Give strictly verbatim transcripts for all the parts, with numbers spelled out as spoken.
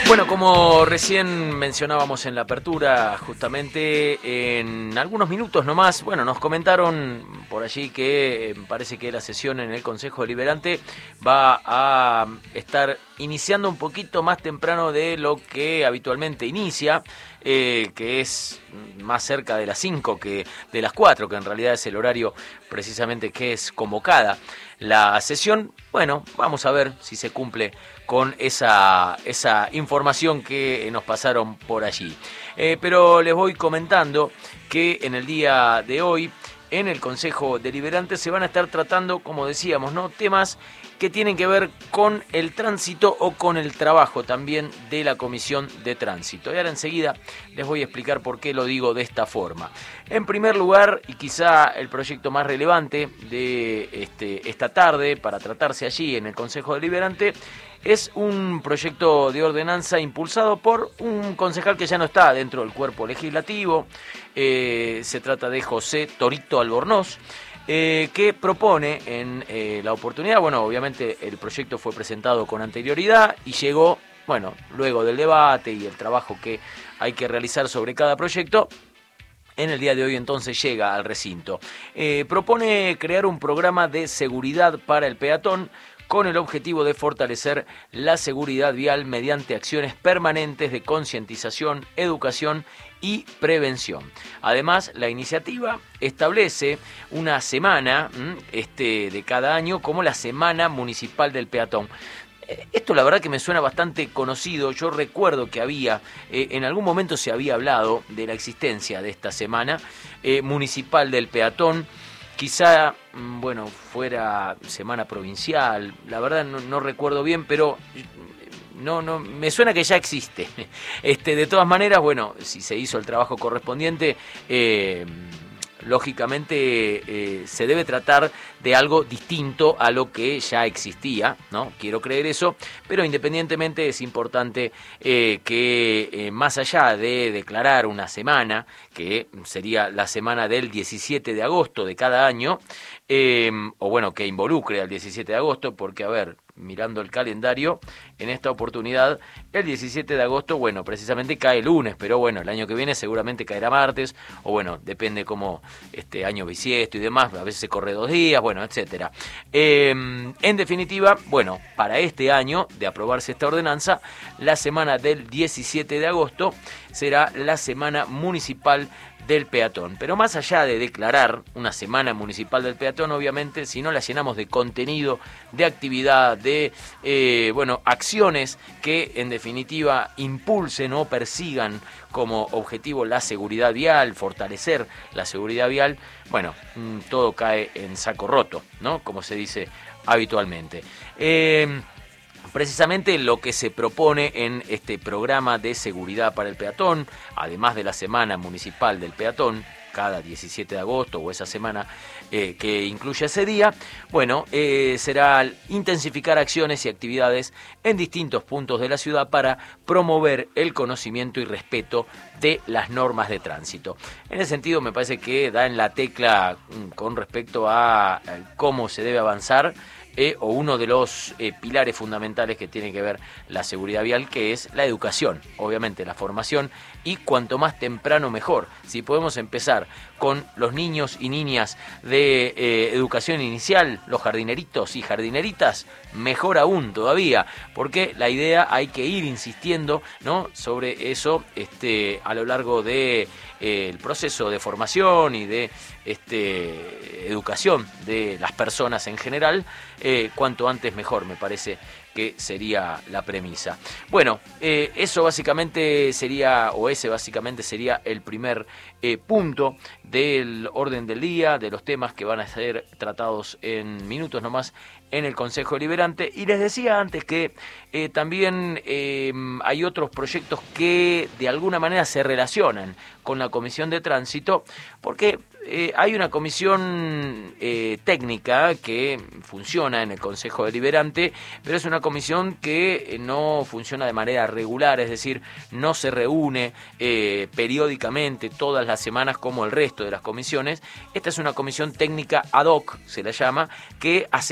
Bueno, como recién mencionábamos en la apertura, justamente en algunos minutos nomás, bueno, nos comentaron por allí que eh, parece que la sesión en el Consejo Deliberante va a estar iniciando un poquito más temprano de lo que habitualmente inicia, eh, que es más cerca de las cinco que de las cuatro, que en realidad es el horario precisamente que es convocada la sesión. Bueno, vamos a ver si se cumple con esa, esa información que nos pasaron por allí. Eh, pero les voy comentando que en el día de hoy, en el Consejo Deliberante, se van a estar tratando, como decíamos, ¿no?, temas que tienen que ver con el tránsito o con el trabajo también de la Comisión de Tránsito. Y ahora enseguida les voy a explicar por qué lo digo de esta forma. En primer lugar, y quizá el proyecto más relevante de este, esta tarde para tratarse allí en el Consejo Deliberante, es un proyecto de ordenanza impulsado por un concejal que ya no está dentro del cuerpo legislativo. Eh, se trata de José Torito Albornoz, eh, que propone en eh, la oportunidad, bueno, obviamente el proyecto fue presentado con anterioridad y llegó, bueno, luego del debate y el trabajo que hay que realizar sobre cada proyecto. En el día de hoy entonces llega al recinto. Eh, propone crear un programa de seguridad para el peatón con el objetivo de fortalecer la seguridad vial mediante acciones permanentes de concientización, educación y prevención. Además, la iniciativa establece una semana este, de cada año como la Semana Municipal del Peatón. Esto la verdad que me suena bastante conocido. Yo recuerdo que había, eh, en algún momento se había hablado de la existencia de esta Semana eh, Municipal del Peatón. Quizá, bueno, fuera semana provincial, la verdad no, no recuerdo bien, pero no, no, me suena que ya existe. Este, de todas maneras, bueno, si se hizo el trabajo correspondiente, eh, lógicamente eh, se debe tratar de algo distinto a lo que ya existía, ¿no? Quiero creer eso, pero independientemente es importante eh, que eh, más allá de declarar una semana, que sería la semana del diecisiete de agosto de cada año, eh, o bueno, que involucre al diecisiete de agosto, porque a ver, mirando el calendario, en esta oportunidad, el diecisiete de agosto, bueno, precisamente cae lunes, pero bueno, el año que viene seguramente caerá martes, o bueno, depende cómo este año bisiesto y demás, a veces se corre dos días, bueno, etcétera. Eh, en definitiva, bueno, para este año, de aprobarse esta ordenanza, la semana del diecisiete de agosto será la Semana Municipal del Peatón. Pero más allá de declarar una Semana Municipal del Peatón, obviamente, si no la llenamos de contenido, de actividad, de eh, bueno, acciones que en definitiva impulsen o persigan como objetivo la seguridad vial, fortalecer la seguridad vial, bueno, todo cae en saco roto, ¿no?, como se dice habitualmente. Eh, Precisamente lo que se propone en este programa de seguridad para el peatón, además de la Semana Municipal del Peatón, cada diecisiete de agosto o esa semana eh, que incluye ese día, bueno, eh, será intensificar acciones y actividades en distintos puntos de la ciudad para promover el conocimiento y respeto de las normas de tránsito. En ese sentido me parece que da en la tecla con respecto a cómo se debe avanzar, Eh, o uno de los eh, pilares fundamentales que tiene que ver la seguridad vial, que es la educación, obviamente la formación, y cuanto más temprano mejor. Si podemos empezar con los niños y niñas de eh, educación inicial, los jardineritos y jardineritas, mejor aún todavía, porque la idea hay que ir insistiendo, ¿no?, sobre eso este, a lo largo de eh, el proceso de formación y de este, educación de las personas en general. Eh, cuanto antes mejor, me parece que sería la premisa. Bueno, eh, eso básicamente sería, o ese básicamente sería el primer eh, punto del orden del día, de los temas que van a ser tratados en minutos nomás en el Consejo Deliberante. Y les decía antes que eh, también eh, hay otros proyectos que de alguna manera se relacionan con la Comisión de Tránsito, porque eh, hay una comisión eh, técnica que funciona en el Consejo Deliberante, pero es una comisión que no funciona de manera regular, es decir, no se reúne eh, periódicamente todas las semanas como el resto de las comisiones. Esta es una comisión técnica ad hoc, se la llama, que asesora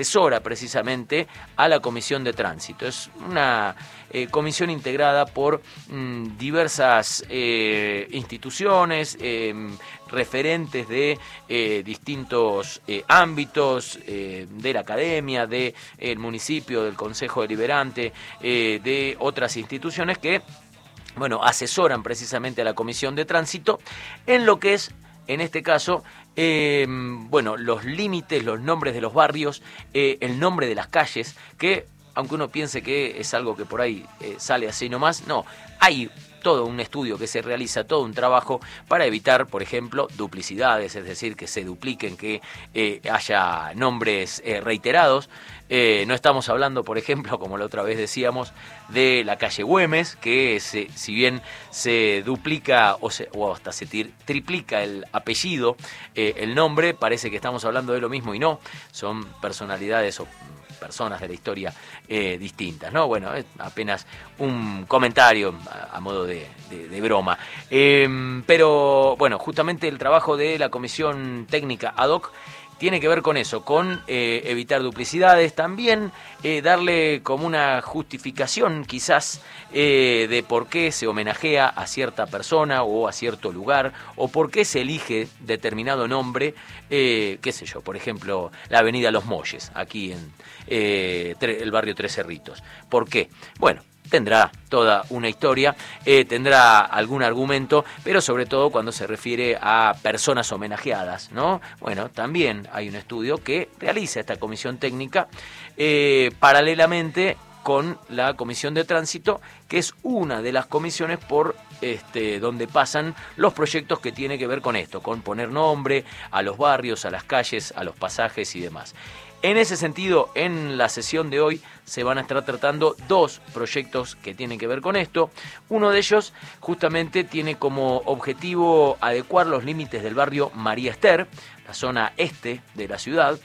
precisamente a la Comisión de Tránsito. Es una eh, comisión integrada por mmm, diversas eh, instituciones, eh, referentes de eh, distintos eh, ámbitos, eh, de la academia, del de, eh, municipio, del Consejo Deliberante, eh, de otras instituciones que, bueno, asesoran precisamente a la Comisión de Tránsito en lo que es, en este caso, eh, bueno, los límites, los nombres de los barrios, eh, el nombre de las calles, que aunque uno piense que es algo que por ahí eh, sale así nomás, no, hay todo un estudio que se realiza, todo un trabajo para evitar, por ejemplo, duplicidades, es decir, que se dupliquen, que eh, haya nombres eh, reiterados. Eh, no estamos hablando, por ejemplo, como la otra vez decíamos, de la calle Güemes, que se, si bien se duplica o, se, o hasta se tir, triplica el apellido, eh, el nombre, parece que estamos hablando de lo mismo y no, son personalidades o personas de la historia eh, distintas, ¿no? Bueno, es apenas un comentario a, a modo de, de, de broma. Eh, pero, bueno, justamente el trabajo de la Comisión Técnica Ad Hoc tiene que ver con eso, con eh, evitar duplicidades, también eh, darle como una justificación quizás eh, de por qué se homenajea a cierta persona o a cierto lugar, o por qué se elige determinado nombre, eh, qué sé yo, por ejemplo, la avenida Los Molles, aquí en eh, el barrio Tres Cerritos. ¿Por qué? Bueno, tendrá toda una historia, eh, tendrá algún argumento, pero sobre todo cuando se refiere a personas homenajeadas, ¿no? Bueno, también hay un estudio que realiza esta comisión técnica eh, paralelamente con la Comisión de Tránsito, que es una de las comisiones por este, donde pasan los proyectos que tienen que ver con esto, con poner nombre a los barrios, a las calles, a los pasajes y demás. En ese sentido, en la sesión de hoy se van a estar tratando dos proyectos que tienen que ver con esto. Uno de ellos justamente tiene como objetivo adecuar los límites del barrio María Ester, la zona este de la ciudad.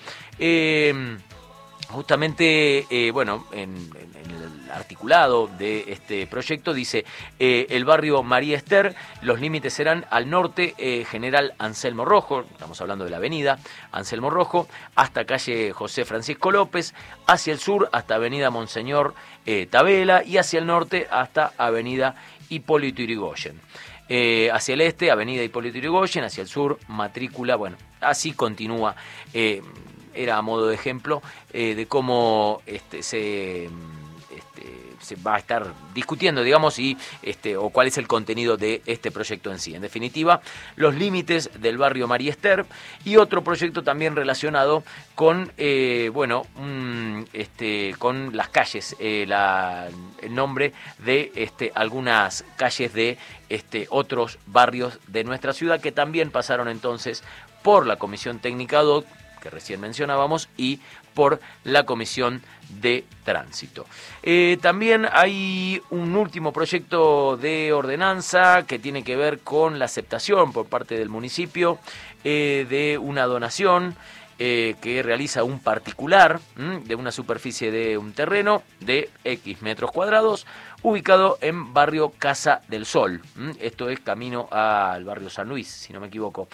Eh, Justamente, eh, bueno, en, en el articulado de este proyecto dice, eh, el barrio María Ester, los límites serán al norte, eh, General Anselmo Rojo, estamos hablando de la avenida Anselmo Rojo, hasta calle José Francisco López, hacia el sur hasta avenida Monseñor eh, Tabela y hacia el norte hasta avenida Hipólito Yrigoyen. Eh, hacia el este, avenida Hipólito Yrigoyen, hacia el sur, matrícula, bueno, así continúa. Eh, Era a modo de ejemplo eh, de cómo este, se, este, se va a estar discutiendo, digamos, y este, o cuál es el contenido de este proyecto en sí. En definitiva, los límites del barrio María Ester y otro proyecto también relacionado con, eh, bueno, un, este, con las calles, eh, la, el nombre de este, algunas calles de este, otros barrios de nuestra ciudad que también pasaron entonces por la Comisión Técnica Ad Hoc, que recién mencionábamos, y por la Comisión de Tránsito. Eh, también hay un último proyecto de ordenanza que tiene que ver con la aceptación por parte del municipio eh, de una donación eh, que realiza un particular ¿m? de una superficie de un terreno de X metros cuadrados ubicado en barrio Casa del Sol. ¿m? Esto es camino al barrio San Luis, si no me equivoco.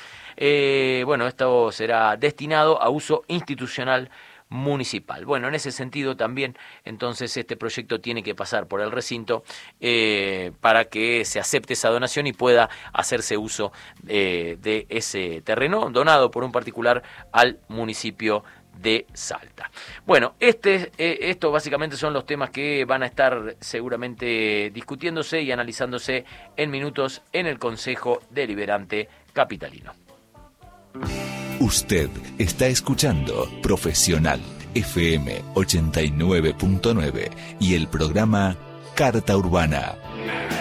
Eh, bueno, esto será destinado a uso institucional municipal. Bueno, en ese sentido también, entonces, este proyecto tiene que pasar por el recinto eh, para que se acepte esa donación y pueda hacerse uso eh, de ese terreno donado por un particular al municipio de Salta. Bueno, este, eh, estos básicamente son los temas que van a estar seguramente discutiéndose y analizándose en minutos en el Consejo Deliberante Capitalino. Usted está escuchando Profesional F M ochenta y nueve punto nueve y el programa Carta Urbana.